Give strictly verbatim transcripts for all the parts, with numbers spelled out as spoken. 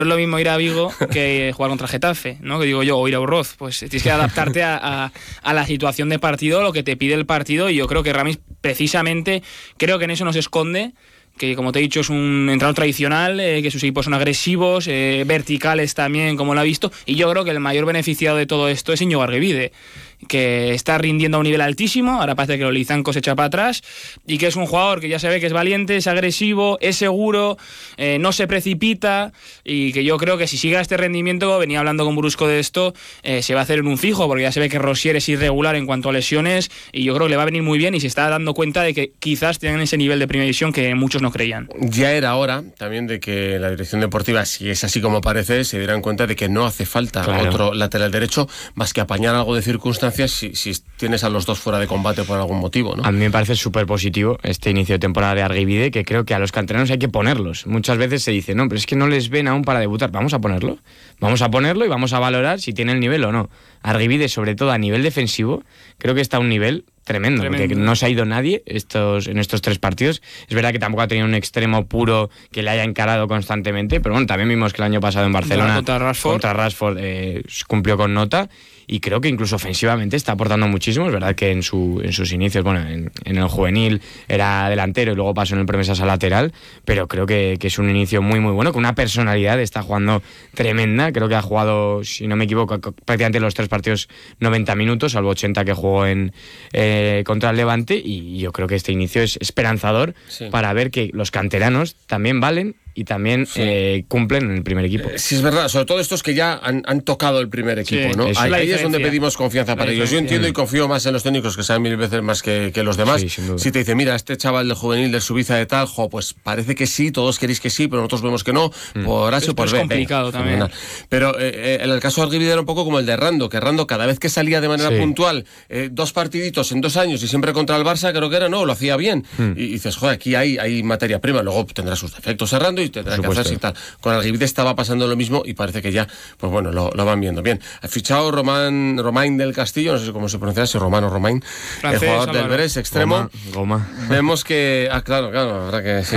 es lo mismo ir a Vigo que jugar contra Getafe, ¿no? Que digo yo, o ir a Urroz. Pues tienes que adaptarte a, a, a la situación de partido, lo que te pide el partido, y yo creo que Ramis precisamente, creo que en eso nos esconde, que como te he dicho es un entrenador tradicional, eh, que sus equipos son agresivos, eh, verticales también, como lo ha visto, y yo creo que el mayor beneficiado de todo esto es Íñigo Arguibide, que está rindiendo a un nivel altísimo, ahora parece que Lolizanco se echa para atrás, y que es un jugador que ya se ve que es valiente, es agresivo, es seguro, eh, no se precipita, y que yo creo que si sigue a este rendimiento, venía hablando con Brusco de esto, eh, se va a hacer en un fijo, porque ya se ve que Rosier es irregular en cuanto a lesiones, y yo creo que le va a venir muy bien, y se está dando cuenta de que quizás tengan ese nivel de primera división que muchos no creían. Ya era hora también de que la dirección deportiva, si es así como parece, se dieran cuenta de que no hace falta claro. otro lateral derecho, más que apañar algo de circunstancias Si, si tienes a los dos fuera de combate por algún motivo, ¿no? A mí me parece súper positivo este inicio de temporada de Arguibide, que creo que a los canteranos hay que ponerlos. Muchas veces se dice, no, pero es que no les ven aún para debutar. Vamos a ponerlo. Vamos a ponerlo y vamos a valorar si tiene el nivel o no. Arguibide, sobre todo a nivel defensivo, creo que está a un nivel tremendo, tremendo, porque no se ha ido nadie estos, en estos tres partidos. Es verdad que tampoco ha tenido un extremo puro que le haya encarado constantemente, pero bueno, también vimos que el año pasado en Barcelona contra Rashford, contra Rashford eh, cumplió con nota, y creo que incluso ofensivamente está aportando muchísimo. Es verdad que en, su, en sus inicios, bueno, en, en el juvenil era delantero y luego pasó en el Promesas a lateral, pero creo que, que es un inicio muy muy bueno, con una personalidad, está jugando tremenda. Creo que ha jugado, si no me equivoco, prácticamente los tres partidos noventa minutos, salvo ochenta que jugó en eh, contra el Levante, y yo creo que este inicio es esperanzador sí. para ver que los canteranos también valen y también sí. eh, cumplen en el primer equipo. Eh, sí, es verdad, sobre todo estos que ya han, han tocado el primer equipo, sí, ¿no? Ahí, ahí es donde pedimos confianza para ellos. Yo entiendo y confío más en los técnicos, que saben mil veces más que, que los demás. Sí, si te dice, mira, este chaval del juvenil del Subiza de tal, jo, pues parece que sí, todos queréis que sí, pero nosotros vemos que no, mm. por H o por B. Es complicado eh, también. Pero eh, en el caso de Arguibide era un poco como el de Rando, que Rando cada vez que salía de manera sí. puntual, eh, dos partiditos en dos años y siempre contra el Barça, creo que era, no, lo hacía bien. Mm. Y, y dices, joder, aquí hay, hay materia prima, luego tendrá sus defectos Rando y tendrá que hacerse tal. Con Arguibide estaba pasando lo mismo y parece que ya, pues bueno, lo, lo van viendo. Bien, ha fichado Román, Romain del Castillo, no sé cómo se pronuncia, si Román o Romain, Francés, el jugador del Brest, extremo. Goma, Goma. Vemos que, ah, claro, claro, la verdad que sí.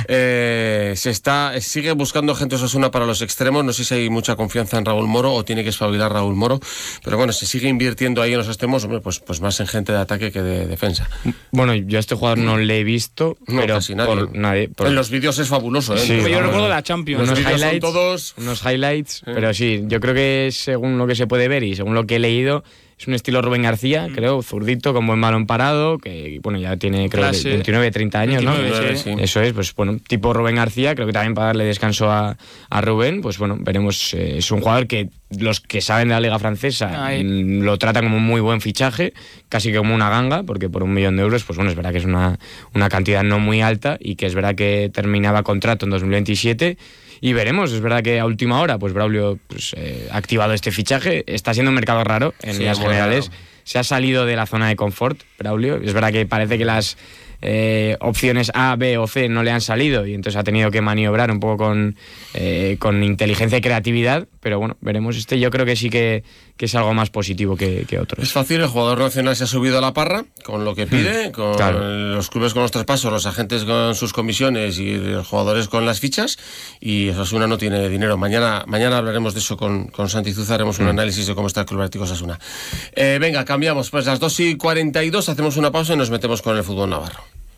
eh, se está, sigue buscando gente Osasuna para los extremos, no sé si hay mucha confianza en Raúl Moro o tiene que espabilar Raúl Moro, pero bueno, se sigue invirtiendo ahí en los extremos, hombre, pues, pues más en gente de ataque que de defensa. Bueno, yo a este jugador no le he visto, no, pero casi nadie. Por nadie por... En los vídeos es fabuloso, ¿eh? Sí, yo recuerdo la Champions. Unos highlights, son todos... unos highlights sí. pero sí, yo creo que según lo que se puede ver y según lo que he leído, es un estilo Rubén García, mm. creo, zurdito, con buen balón parado, que bueno, ya tiene creo Clase. veintinueve, treinta años, veintinueve, ¿no? Sí. Eso es, pues bueno, tipo Rubén García, creo que también para darle descanso a, a Rubén, pues bueno, veremos, eh, es un jugador que los que saben de la Liga Francesa mm, lo tratan como un muy buen fichaje, casi que como una ganga, porque por un millón de euros, pues bueno, es verdad que es una, una cantidad no muy alta, y que es verdad que terminaba contrato en dos mil veintisiete, y veremos, es verdad que a última hora pues Braulio pues, eh, ha activado este fichaje, está siendo un mercado raro en líneas sí, generales, raro. Se ha salido de la zona de confort Braulio, es verdad que parece que las eh, opciones A, B o C no le han salido, y entonces ha tenido que maniobrar un poco con, eh, con inteligencia y creatividad, pero bueno, veremos. Este yo creo que sí que, que es algo más positivo que, que otros. Es fácil, el jugador nacional se ha subido a la parra con lo que pide, con claro. los clubes con los traspasos, los agentes con sus comisiones y los jugadores con las fichas, y Osasuna no tiene dinero. Mañana mañana hablaremos de eso con, con Santi Zuza, haremos un mm. análisis de cómo está el Club Atlético Osasuna. Eh, venga, cambiamos, pues las dos y cuarenta y dos, hacemos una pausa y nos metemos con el fútbol navarro.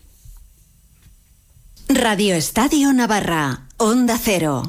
Radio Estadio Navarra, Onda Cero.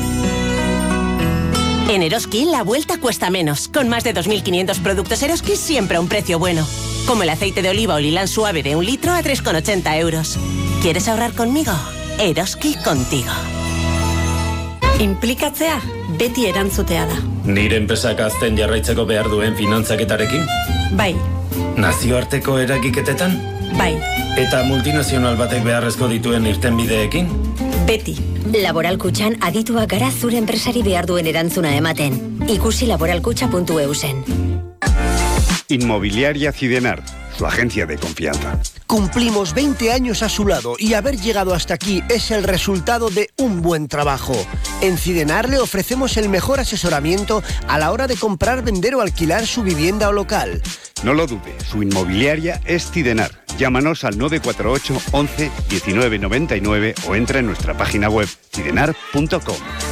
En Eroski la vuelta cuesta menos. Con más de dos mil quinientos productos Eroski siempre a un precio bueno. Como el aceite de oliva o lilán suave de un litro a tres con ochenta euros. ¿Quieres ahorrar conmigo? Eroski contigo. Inplikatzea beti erantzutea da. Nire enpresak azten jarraitzeko behar duen finantzaketarekin? Bai. Nazioarteko eragiketetan? Bai. Eta multinazional batek beharrezko dituen irtenbideekin? Beti. Laboral Kutxan adituak gara zure enpresari behar duen erantzuna ematen. Ikusi laboralkutxa puntu eusen. Inmobiliaria Cidenar, su agencia de confianza. Cumplimos veinte años a su lado y haber llegado hasta aquí es el resultado de un buen trabajo. En Cidenar le ofrecemos el mejor asesoramiento a la hora de comprar, vender o alquilar su vivienda o local. No lo dude, su inmobiliaria es Cidenar. Llámanos al nueve cuatro ocho once diecinueve noventa y nueve o entra en nuestra página web cidenar punto com.